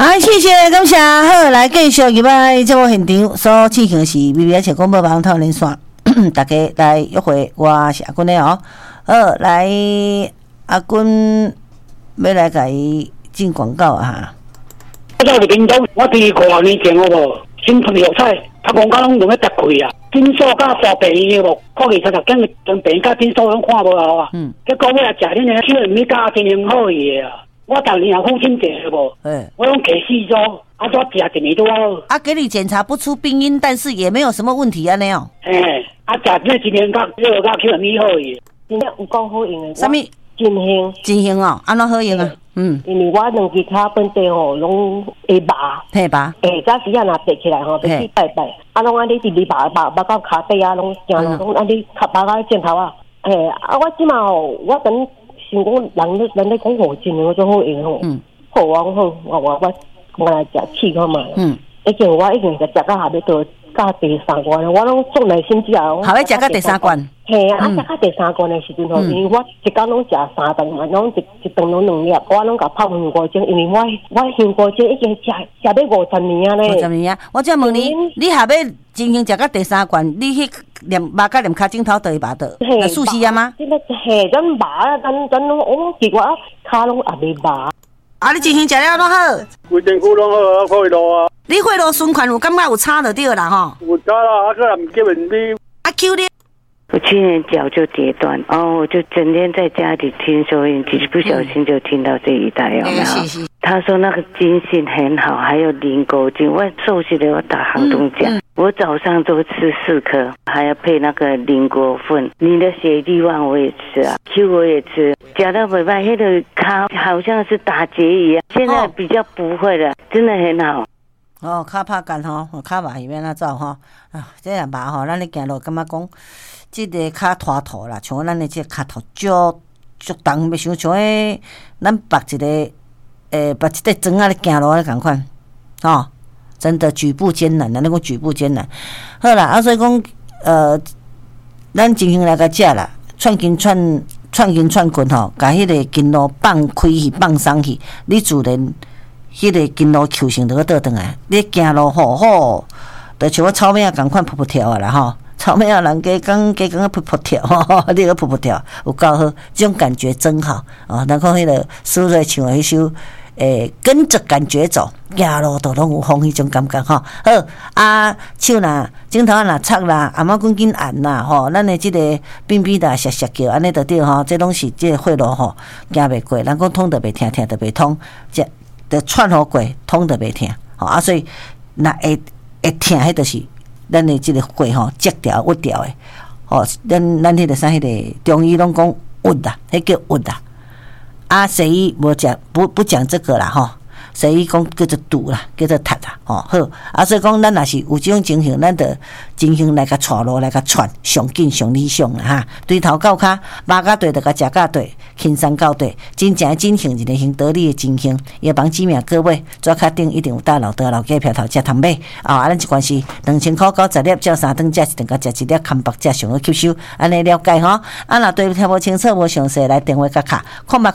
好，谢谢感谢。好，来继续入来节目现场所进行是 BBS 广播网透连线，大家来约会，我是阿君的哦。好，来阿君要来甲伊进广告啊！ 我在屏东，我第5年前好无，新春药彩，他讲拢用咧搭开啊，诊所甲大病院无，看起才跟病甲诊所拢看无好啊。结果我来食恁个小米加真很好个啊。我逐年也付钱订无，我拢给4周，啊，我食1年多好。啊， 给你检查不出病因，但是也没有什么问题啊，那样。 啊，食这1年甲6甲9米好个， 真正有够好用的。 什么？真香哦，安怎好用啊？ 因为我两只脚本地吼，拢会麻， 嘿麻。 早时啊，若爬起来吼，要去拜拜，啊，拢安尼直直麻到骹底啊，拢行拢安尼麻到肩头啊。啊，我即马吼，我等想讲人咧讲好真我做好用吼，好好，我来食试看嘛。已经我食到下尾到第3关，我拢做耐心食哦。 后尾食到第3关。 嘿啊，食到第3关的时阵吼，因为我一工拢食3顿嘛，拢一顿拢2粒，我拢甲泡香菇精，因为我香菇精已经食要50年啊咧。50 年啊！我再问你下尾真行食到第3关，你迄连麻甲连骹枕头都会麻到，那素食啊吗？ 嘿，咱麻啊，咱我奇怪骹拢也未麻。 啊，你真行食了拢好？ 规身躯拢好啊，快乐啊！ 你血路循环有感觉有差就对啦吼。 有差啦，啊，个人叫人你。 啊，Q 你。 我去年脚就跌断，然后我就整天在家里听收音机，不小心就听到这一代有没有？他说那个筋性很好，还有磷沟筋。我瘦下来我打航东奖，我早上都吃4颗，还要配那个磷锅粉。你的血力旺我也吃啊 ，Q 我也吃，夹到尾巴那个卡好像是打结一样，现在比较不会了，真的很好。 哦，骹拍干吼，骹麻是要安怎走吼？啊，这也麻吼，咱咧行路感觉讲，即个骹拖土啦，像咱的即个骹头足重，要想像迄咱绑一个绑一块砖啊咧行路咧共款，吼，真的举步艰难，咱讲举步艰难。好啦，所以讲咱进行来个食啦，串筋串棍吼，甲迄个筋路放开去，放松去，你自然。迄个筋路球性就要倒转来，你行路好，就像我草莓啊共款噗跳啊啦吼，草莓啊人加讲噗跳，你个噗跳有够好，这种感觉真好哦。咱看迄个苏芮唱的迄首跟着感觉走，行路都拢有风迄种感觉吼。好啊，手若镜头若插啦，阿妈紧紧按啦吼，咱的即个冰冰啦、涩叫安尼就对吼，这拢是即个血路吼行袂过，人讲通就袂听，听就袂通，这。就串好过，通都袂听，吼啊！所以那会听，迄就是咱的即个血吼截掉、屈掉的，吼。咱迄个啥，迄个中医拢讲屈啦，迄叫屈啦。啊，西医无讲不讲这个啦，吼。西医讲叫做堵啦，叫做塌啦，吼好。啊，所以讲咱若是有这种情形，咱着进行来甲带路来甲串，上紧上理想啦哈。对头到骹，麻甲对着甲食甲对，轻松到对，真正进行一个行得力的进行，也帮指名各位，纸卡顶一定有大老价票头食通买啊！咱一关是2000块90粒，照3顿食一顿，甲食1粒康白食上好吸收，安尼了解吼。啊，若对听无清楚无详细，来电话甲卡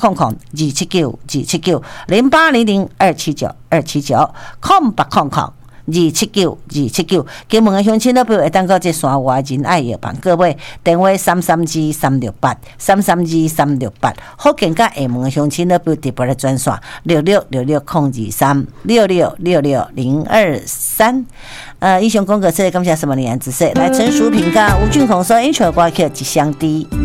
0800-279-279 0800-279-279 金门的乡亲老朋友会当到这山外仁爱药房各位电话332-368福建甲厦门的乡亲老朋友直播的专线6666-023以上广告词感谢什么李安子说来陈淑萍甲吴俊宏说演唱歌曲一箱低。